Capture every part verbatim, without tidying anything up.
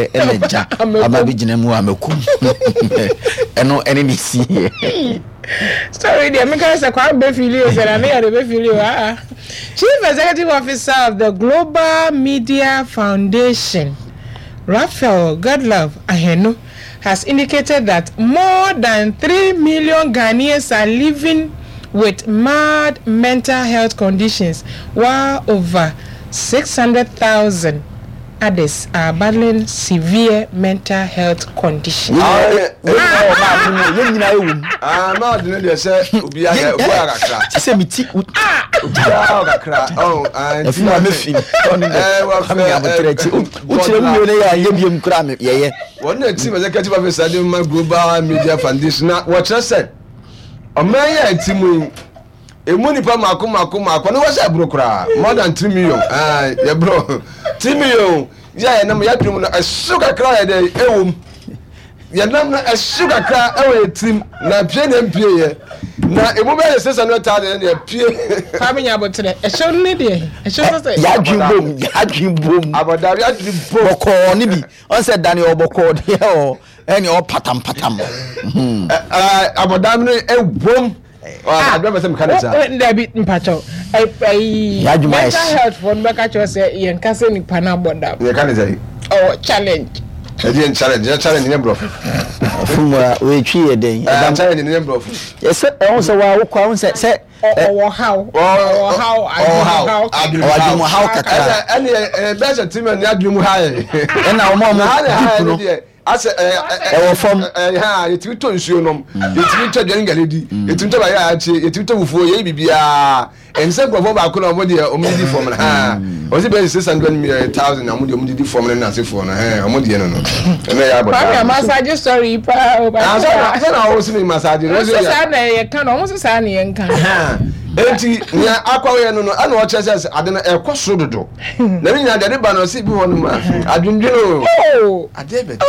ye eneja aba bi gina mu amakum eno ene ni si sorry dear me can say kwa be feel you say na me be feel you ah Chief Executive Officer of the Global Media Foundation Raphael Godlove Ahenu has indicated that more than three million Ghanaians are living with mild mental health conditions, while over six hundred thousand others are battling severe mental health conditions. Ah, no, they say, Ubia, Ubia, say me tea. Ah, oh, and if you are missing, one team executive officer of my Global Media Foundation. What I said, a man, team. A money pa makuma kuma kwa no wasa brokra more than three million ah yeah bro three million yeah na me yadwum na asuka kra dey ewum ya nam na asuka kra ewe tim na pie na mpie ye na emu be six hundred thousand na pie ka me nya botre e show ni de e show say ya dwimbom ya dwimbom abodari ya dwimbom boko ni bi on said Daniel boko de o eni o patam patam hmm ah abodam ni ewom ah I don't mechanical there be mpacho ai mental health for mbeka cho say yen kase ni pana boda ye kan say oh challenge e challenge challenge ni bro fumwa we twi eden e challenge ni bro yes e won say wa wo kwa won say say oh how oh how oh how adwum how kakara and e best team ni adwum how e na o mo mo ase eh form eh ha yetimi to nsuo nom yetimi to dwan galedi yetimi to ba ya achi yetimi to wufuo ye bibia ense grofo ba ko na mo de o mo di form na ha o si be six hundred thousand na mo de o mo di form na se fo na ha o mo di no no na ya boda pa massage story pa o ba so na o si ni massage no so sa na ye kan o mo so sa na ye kan ha enti nya akwawe no no ana o chese ade na e kwaso dodo na mi nya de ba no si bi ho no ma adwundweno oh ade be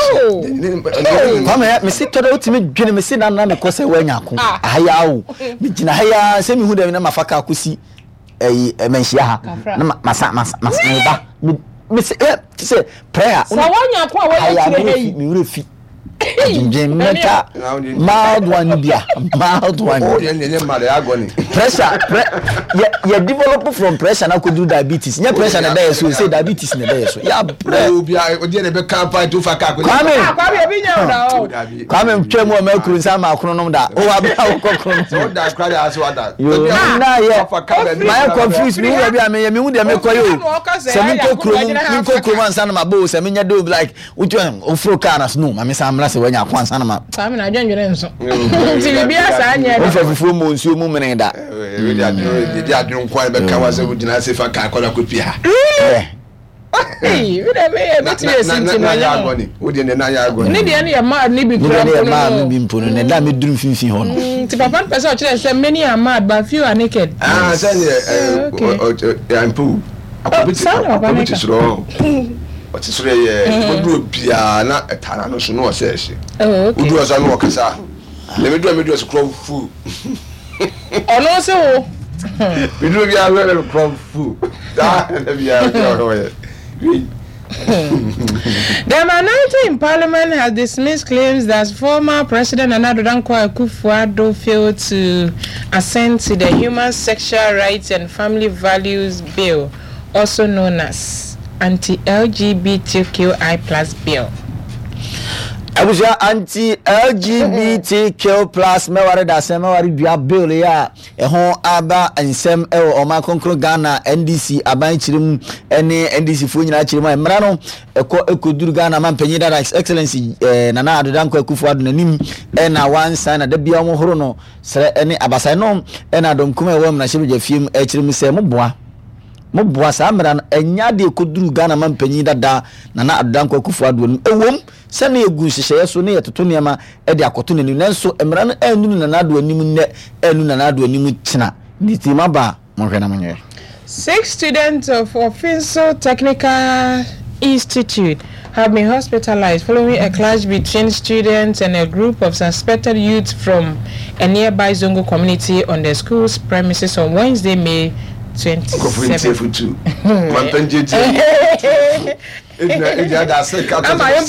mama me sit to ultimate dwene me sit na na me kose wanyako ahaya wo me gina haya se me hu da na mafaka akosi eh menhia ha na masa masa ba me se prayer so wanyako a wanyako hey me refi Jim meta mild one bia mild one oh ye nye male agoni pressure you develop from pressure na could do diabetes nya pressure na dey so say diabetes na dey so ya bro bia odi na be campaign to faka ko kwame kwame bi nya da o kwame twem o makuru nsa ma kono nom da o wa bia o kokoro so da cry as what that na ye my confused me we bia me me hu de me koyo se me kokoro me kokoro nsa na ma bo se me nya do like utwen o fro car na no ma me sa se wanya kwansa na ma sa me na adwenwere nso ti bibia sa anya o fa fufu mo nsuo mu mene da we dey adwen dey adwen kwa be ka wa se wudina se fa ka kola kopi ha eh we dey me be ti esinti na ya agoni wo dey na ya agoni ni dey na ya ma ni bi kura ko ma mi bi mpo ne da me drum finfin ho no ti papa person kire say many are mad but few are naked ah say eh I'm poo akobiti akobiti sro What is really would be an etana no so no say. Oh, okay. Would was an okasa. Let me do me do a crop food. Oh no so. We do be a very crop food. That be a The minority in Parliament has dismissed claims that former President Nana Addo Dankwa Akufo-Addo failed to assent to the Human Sexual Rights and Family Values Bill, also known as Anti-L G B T Q I plus bill. Abuja anti-L G B T Q plus meware da se meware dua bill ya ehon aba ensem e o ma konkro Ghana N D C aban chirim ene N D C fo nyina chirim e mra no eko ekoduru Ghana man panyi da excellency eh, Nana Addo Dankwa Akufo-Addo nanim e na wan sign na da bia mo horo no sere ene abasai no e na dom kuma e wom na shebe jafiem e chirim se mo boa mo boa sa mra no enya de ekoduru Ghana man panyi dada Nana Addo Dankwa Akufo-Addo no ewom se na egu hyehyɛ so na yetoto niam e de akoto nanu nanso emra no anu Nana Addo anim ne anu Nana Addo anim tina nitima ba mo hwɛ na monye. Six students of Ofinso Technical Institute have been hospitalized following a clash between students and a group of suspected youths from a nearby Zongo community on the school's premises on Wednesday, May twenty-seventh.